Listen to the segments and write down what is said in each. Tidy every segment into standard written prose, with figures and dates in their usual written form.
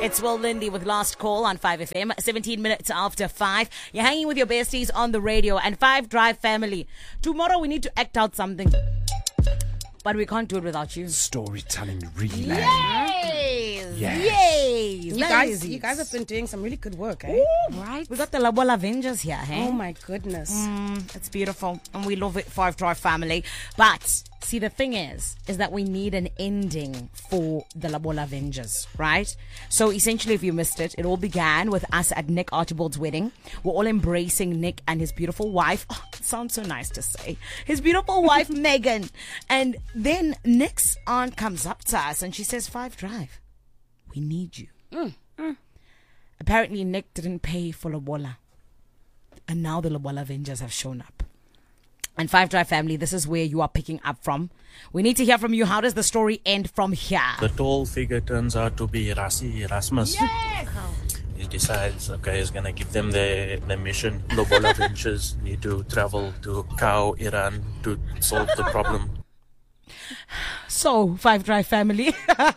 It's Will Lindy with Last Call on 5FM, 17 minutes after 5. You're hanging with your besties on the radio and 5 Drive family. Tomorrow we need to act out something, but we can't do it without you. Storytelling relay. Yes! Yes. You guys have been doing some really good work, eh? Ooh, right? We got the Labola Avengers here, hey? Oh my goodness. It's beautiful, and we love it, 5 Drive family. But see, the thing is that we need an ending for the Labola Avengers, right? So essentially, if you missed it, it all began with us at Nick Archibald's wedding. We're all embracing Nick and his beautiful wife. Oh, it sounds so nice to say. His beautiful wife, Megan. And then Nick's aunt comes up to us and she says, 5 Drive, we need you. Apparently, Nick didn't pay for Labola. And now the Labola Avengers have shown up. And 5 Drive family, this is where you are picking up from. We need to hear from you. How does the story end from here? The tall figure turns out to be Rassie Erasmus. Yes! He decides, okay, he's going to give them their mission. Labola Ventures need to travel to Kau, Iran to solve the problem. So, 5 Drive family.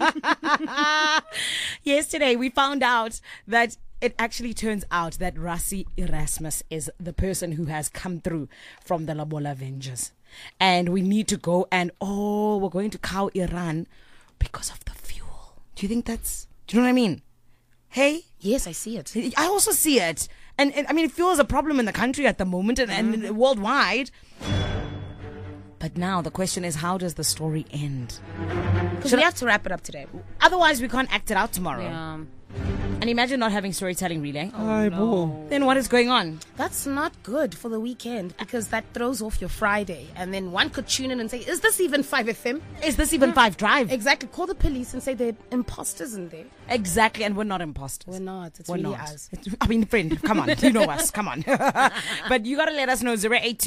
Yesterday, we found out that it actually turns out that Rassie Erasmus is the person who has come through from the Labola Avengers. And we need to go and, we're going to Kau, Iran because of the fuel. Do you think do you know what I mean? Hey? Yes, I see it. I also see it. And I mean, fuel is a problem in the country at the moment and worldwide. But now the question is, how does the story end? Because we have to wrap it up today. Otherwise, we can't act it out tomorrow. Yeah. And imagine not having storytelling relay. No. Then what is going on? That's not good for the weekend because that throws off your Friday. And then one could tune in and say, is this even 5FM? Is this even 5 Drive? Exactly. Call the police and say they're imposters in there. Exactly. And we're not imposters. We're not. It's We're really not. us. I mean, friend, come on. You know us. Come on. But you got to let us know,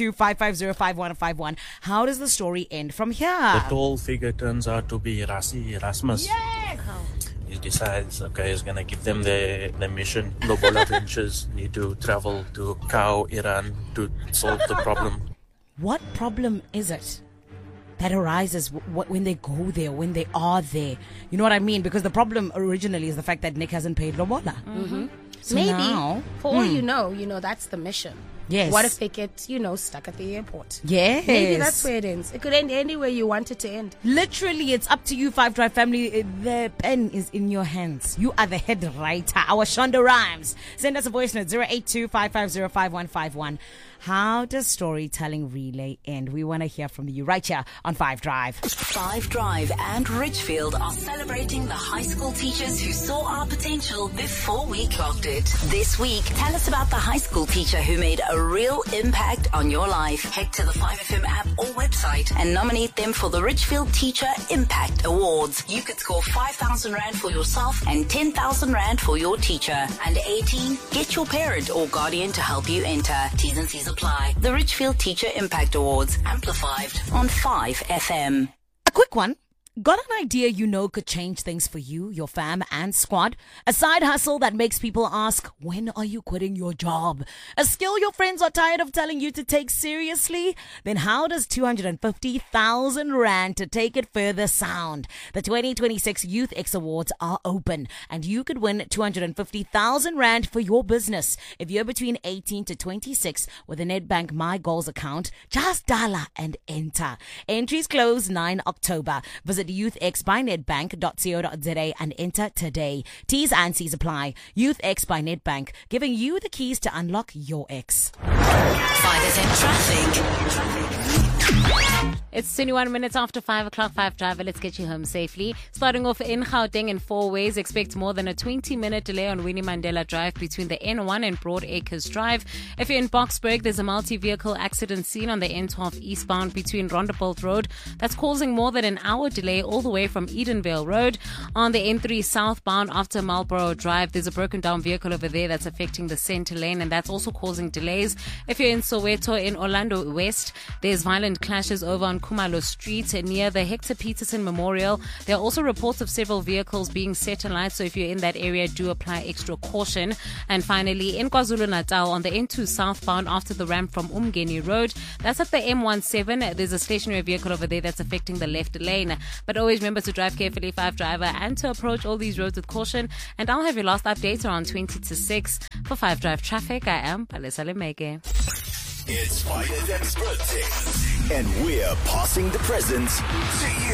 082-550-5151. How does the story end from here? The tall figure turns out to be Rassie Erasmus. Yes! He decides, okay, he's going to give them their mission. Labola Ventures need to travel to Kau, Iran to solve the problem. What problem is it that arises when they go there, when they are there? You know what I mean? Because the problem originally is the fact that Nick hasn't paid Labola. So Maybe, now, for all you know, that's the mission. Yes. What if they get, stuck at the airport? yes. Maybe that's where it ends. It could end anywhere you want it to end. Literally, it's up to you, 5 Drive family. The pen is in your hands. You are the head writer. Our Shonda Rhimes. Send us a voice note, 082-550-5151. How does storytelling relay end? We want to hear from you right here on 5 Drive. 5 Drive and Richfield are celebrating the high school teachers who saw our potential before we clocked it. This week, tell us about the high school teacher who made a real impact on your life. Head to the 5FM app or website and nominate them for the Richfield Teacher Impact Awards. You could score 5,000 Rand for yourself and 10,000 Rand for your teacher. Under 18, get your parent or guardian to help you enter. T's and C's apply. The Richfield Teacher Impact Awards, amplified on 5FM. A quick one. Got an idea could change things for you, your fam, and squad? A side hustle that makes people ask, when are you quitting your job? A skill your friends are tired of telling you to take seriously? Then how does 250,000 Rand to take it further sound? The 2026 Youth X Awards are open, and you could win 250,000 Rand for your business. If you're between 18 to 26 with a Nedbank My Goals account, just dial and enter. Entries close 9 October. Visit youthxbynedbank.co.za and enter today. T's and C's apply. YouthX by Nedbank, giving you the keys to unlock your X. 5FM traffic. It's 21 minutes after 5 o'clock, 5 Driver. Let's get you home safely. Starting off in Gauteng in 4 ways. Expect more than a 20-minute delay on Winnie Mandela Drive between the N1 and Broad Acres Drive. If you're in Boksburg, there's a multi-vehicle accident scene on the N12 eastbound between Rondebolt Road. That's causing more than an hour delay all the way from Edenvale Road. On the N3 southbound after Marlborough Drive, there's a broken down vehicle over there that's affecting the center lane, and that's also causing delays. If you're in Soweto in Orlando West, there's violent recent clashes over on Kumalo Street near the Hector Peterson Memorial. There are also reports of several vehicles being set alight, so if you're in that area, do apply extra caution. And finally, in KwaZulu-Natal on the N2 southbound after the ramp from Umgeni Road, that's at the M17. There's a stationary vehicle over there that's affecting the left lane. But always remember to drive carefully, 5 driver, and to approach all these roads with caution. And I'll have your last update around 20 to 6. For 5 Drive Traffic, I am Palesa Lemeke. It's Fire Them's birthday, and we're passing the presents to you.